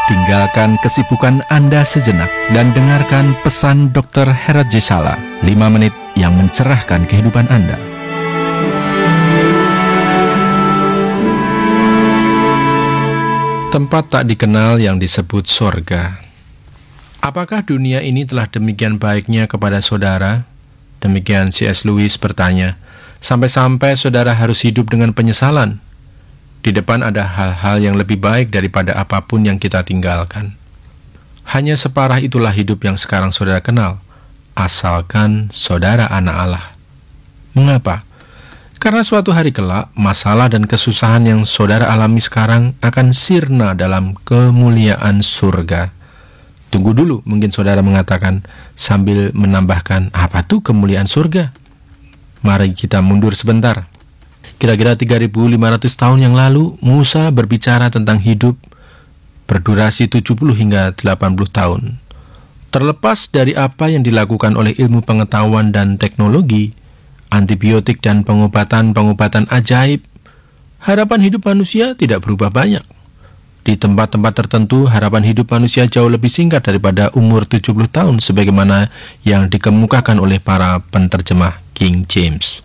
Tinggalkan kesibukan Anda sejenak dan dengarkan pesan Dr. Herat Jesala, 5 menit yang mencerahkan kehidupan Anda. Tempat tak dikenal yang disebut sorga. Apakah dunia ini telah demikian baiknya kepada saudara? Demikian C.S. Lewis bertanya, sampai-sampai saudara harus hidup dengan penyesalan. Di depan ada hal-hal yang lebih baik daripada apapun yang kita tinggalkan. Hanya separah itulah hidup yang sekarang saudara kenal, asalkan saudara anak Allah. Mengapa? Karena suatu hari kelak, masalah dan kesusahan yang saudara alami sekarang akan sirna dalam kemuliaan surga. Tunggu dulu, mungkin saudara mengatakan sambil menambahkan, apa tuh kemuliaan surga? Mari kita mundur sebentar. Kira-kira 3.500 tahun yang lalu, Musa berbicara tentang hidup berdurasi 70 hingga 80 tahun. Terlepas dari apa yang dilakukan oleh ilmu pengetahuan dan teknologi, antibiotik dan pengobatan-pengobatan ajaib, harapan hidup manusia tidak berubah banyak. Di tempat-tempat tertentu, harapan hidup manusia jauh lebih singkat daripada umur 70 tahun sebagaimana yang dikemukakan oleh para penterjemah King James.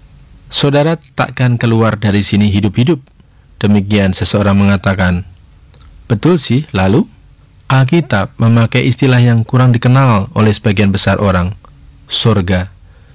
Saudara takkan keluar dari sini hidup-hidup. Demikian seseorang mengatakan. Betul sih, lalu? Alkitab memakai istilah yang kurang dikenal oleh sebagian besar orang, surga.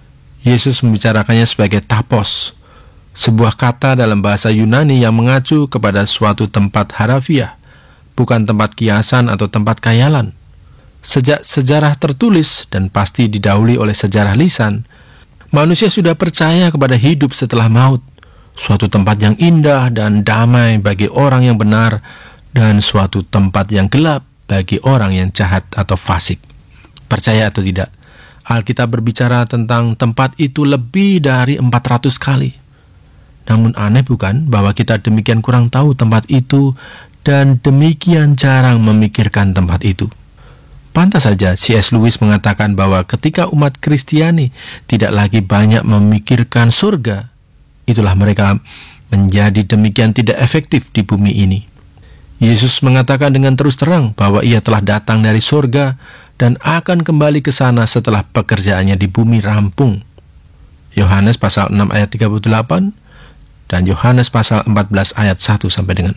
Yesus membicarakannya sebagai tapos, sebuah kata dalam bahasa Yunani yang mengacu kepada suatu tempat harafiah, bukan tempat kiasan atau tempat khayalan. Sejak sejarah tertulis dan pasti didahului oleh sejarah lisan, manusia sudah percaya kepada hidup setelah maut, suatu tempat yang indah dan damai bagi orang yang benar, dan suatu tempat yang gelap bagi orang yang jahat atau fasik. Percaya atau tidak, Alkitab berbicara tentang tempat itu lebih dari 400 kali. Namun aneh bukan bahwa kita demikian kurang tahu tempat itu dan demikian jarang memikirkan tempat itu. Pantas saja C.S. Lewis mengatakan bahwa ketika umat Kristiani tidak lagi banyak memikirkan surga, itulah mereka menjadi demikian tidak efektif di bumi ini. Yesus mengatakan dengan terus terang bahwa ia telah datang dari surga dan akan kembali ke sana setelah pekerjaannya di bumi rampung. Yohanes pasal 6 ayat 38 dan Yohanes pasal 14 ayat 1 sampai dengan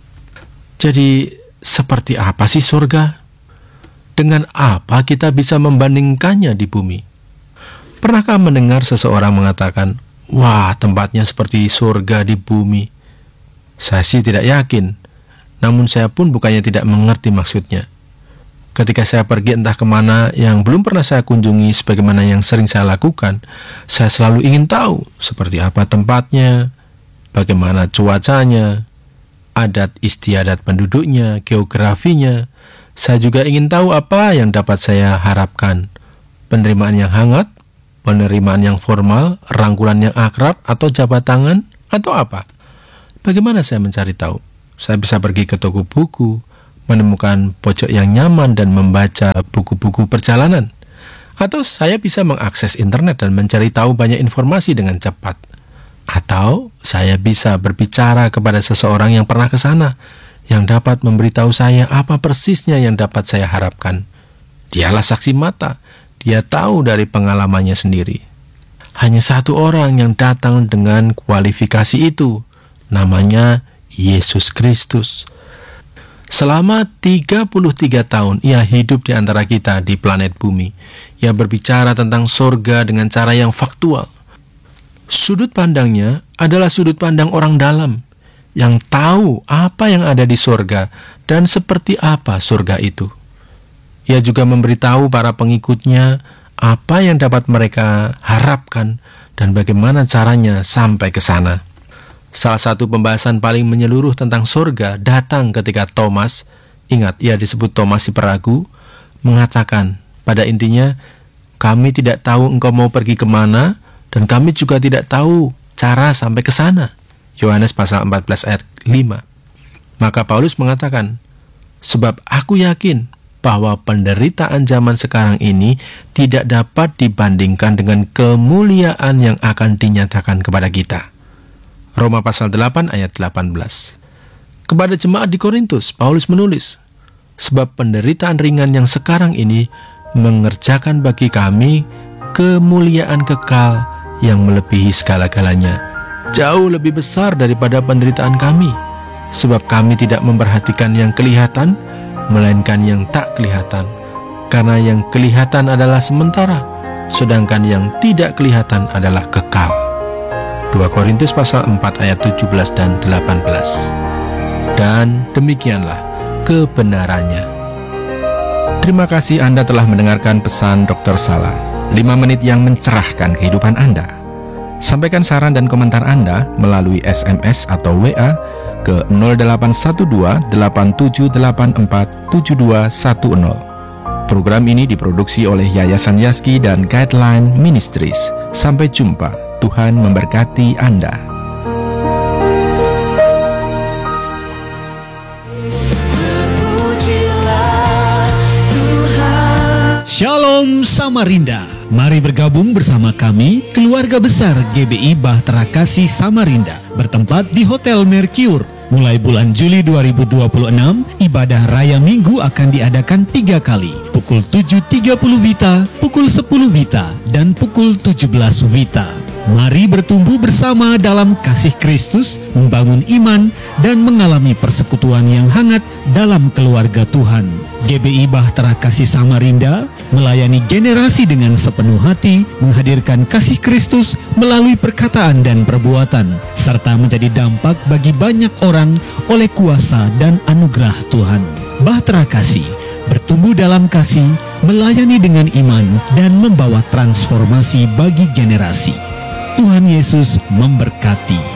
6. Jadi, seperti apa sih surga? Dengan apa kita bisa membandingkannya di bumi? Pernahkah mendengar seseorang mengatakan, wah, tempatnya seperti surga di bumi? Saya sih tidak yakin, namun saya pun bukannya tidak mengerti maksudnya. Ketika saya pergi entah kemana yang belum pernah saya kunjungi sebagaimana yang sering saya lakukan, saya selalu ingin tahu seperti apa tempatnya, bagaimana cuacanya, adat istiadat penduduknya, geografinya. Saya juga ingin tahu apa yang dapat saya harapkan. Penerimaan yang hangat, penerimaan yang formal, rangkulan yang akrab, atau jabat tangan, atau apa? Bagaimana saya mencari tahu? Saya bisa pergi ke toko buku, menemukan pojok yang nyaman dan membaca buku-buku perjalanan. Atau saya bisa mengakses internet dan mencari tahu banyak informasi dengan cepat. Atau saya bisa berbicara kepada seseorang yang pernah ke sana, yang dapat memberitahu saya apa persisnya yang dapat saya harapkan. Dialah saksi mata, dia tahu dari pengalamannya sendiri. Hanya satu orang yang datang dengan kualifikasi itu, namanya Yesus Kristus. Selama 33 tahun ia hidup di antara kita di planet bumi. Ia berbicara tentang surga dengan cara yang faktual. Sudut pandangnya adalah sudut pandang orang dalam, yang tahu apa yang ada di surga dan seperti apa surga itu. Ia juga memberitahu para pengikutnya apa yang dapat mereka harapkan dan bagaimana caranya sampai ke sana. Salah satu pembahasan paling menyeluruh tentang surga datang ketika Thomas, ingat ia disebut Thomas si peragu, mengatakan pada intinya, kami tidak tahu engkau mau pergi kemana dan kami juga tidak tahu cara sampai ke sana. Yohanes pasal 14 ayat 5. Maka Paulus mengatakan, sebab aku yakin bahwa penderitaan zaman sekarang ini tidak dapat dibandingkan dengan kemuliaan yang akan dinyatakan kepada kita. Roma pasal 8 ayat 18. Kepada jemaat di Korintus, Paulus menulis, sebab penderitaan ringan yang sekarang ini mengerjakan bagi kami kemuliaan kekal yang melebihi segala-galanya, jauh lebih besar daripada penderitaan kami, sebab kami tidak memperhatikan yang kelihatan, melainkan yang tak kelihatan, karena yang kelihatan adalah sementara, sedangkan yang tidak kelihatan adalah kekal. 2 Korintus pasal 4 ayat 17 dan 18. Dan demikianlah kebenarannya. Terima kasih Anda telah mendengarkan pesan Dr. Sala, 5 menit yang mencerahkan kehidupan Anda. Sampaikan saran dan komentar Anda melalui SMS atau WA ke 0812-8784-7210. Program ini diproduksi oleh Yayasan Yaski dan Guideline Ministries. Sampai jumpa. Tuhan memberkati Anda. Shalom Samarinda. Mari bergabung bersama kami, keluarga besar GBI Bahtera Kasih Samarinda, bertempat di Hotel Mercure. Mulai bulan Juli 2026, ibadah raya minggu akan diadakan 3 kali, pukul 7.30 WITA, pukul 10 WITA, dan pukul 17 WITA. Mari bertumbuh bersama dalam kasih Kristus, membangun iman, dan mengalami persekutuan yang hangat dalam keluarga Tuhan. GBI Bahtera Kasih Samarinda melayani generasi dengan sepenuh hati, menghadirkan kasih Kristus melalui perkataan dan perbuatan, serta menjadi dampak bagi banyak orang oleh kuasa dan anugerah Tuhan. Bahtera Kasih bertumbuh dalam kasih, melayani dengan iman, dan membawa transformasi bagi generasi. Tuhan Yesus memberkati.